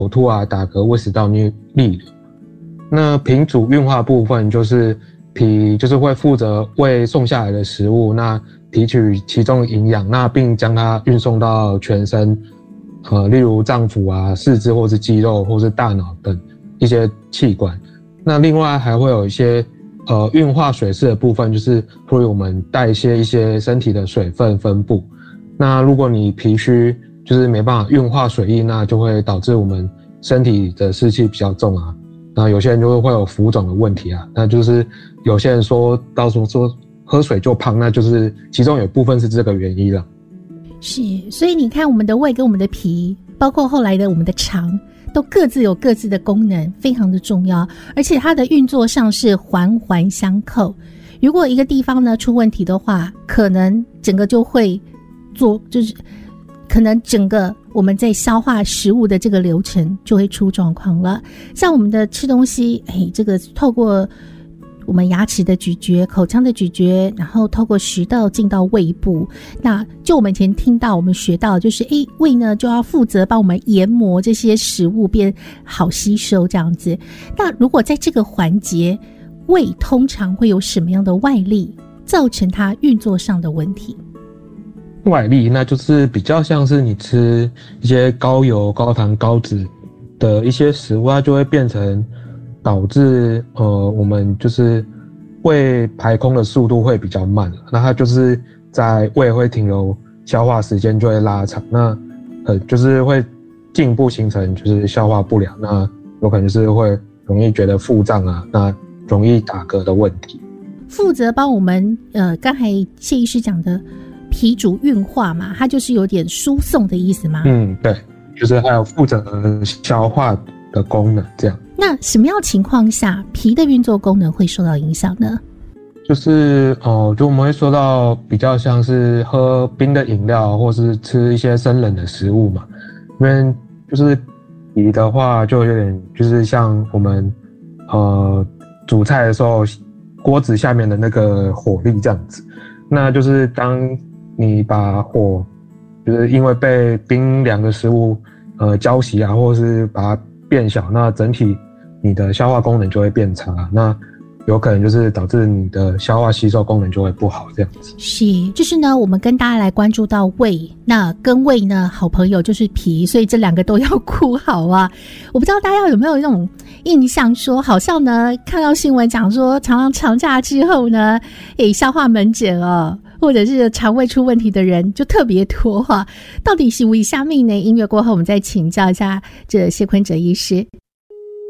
呕吐啊、打嗝、胃食道逆流。那脾主运化部分就是脾就是会负责胃送下来的食物，那提取其中的营养，那并将它运送到全身，例如脏腑啊、四肢或是肌肉或是大脑等一些器官。那另外还会有一些运化水湿的部分，就是会我们代谢一些身体的水分分布。那如果你脾虚，就是没办法运化水液，那就会导致我们身体的湿气比较重啊。那有些人就会有浮肿的问题啊。那就是有些人说到时候说喝水就胖，那就是其中有部分是这个原因了。 是，所以你看我们的胃跟我们的脾，包括后来的我们的肠，都各自有各自的功能，非常的重要，而且它的运作上是环环相扣。如果一个地方呢出问题的话，可能整个就会就是可能整个我们在消化食物的这个流程就会出状况了。像我们的吃东西，这个透过我们牙齿的咀嚼、口腔的咀嚼，然后透过食道进到胃部。那就我们以前听到、我们学到，就是胃呢就要负责帮我们研磨这些食物变好吸收这样子。那如果在这个环节，胃通常会有什么样的外力造成它运作上的问题？ 外力那就是比较像是你吃一些高油、高糖、高脂的一些食物，它就会变成导致我们就是胃排空的速度会比较慢，那它就是在胃会停留，消化时间就会拉长，那就是会进一步形成就是消化不良，那有可能就是会容易觉得腹胀啊，那容易打嗝的问题。 负责帮我们刚才谢医师讲的脾主运化嘛，它就是有点输送的意思吗？ 对，就是还有负责消化的功能这样。 那什么样情况下脾的运作功能会受到影响呢？ 就是就我们会说到比较像是喝冰的饮料或是吃一些生冷的食物嘛，因为就是脾的话就有点就是像我们煮菜的时候锅子下面的那个火力这样子，那就是当你把火就是因为被冰凉的食物浇熄啊，或是把它变小，那整体你的消化功能就会变差，那有可能就是导致你的消化吸收功能就会不好这样子。 是，就是呢我们跟大家来关注到胃，那跟胃呢好朋友就是脾，所以这两个都要顾好啊。我不知道大家有没有那种印象说，好像呢看到新闻讲说常常长假之后呢消化门诊或者是肠胃出问题的人就特别多到底是为什么呢？音乐过后我们再请教一下这谢坤哲医师。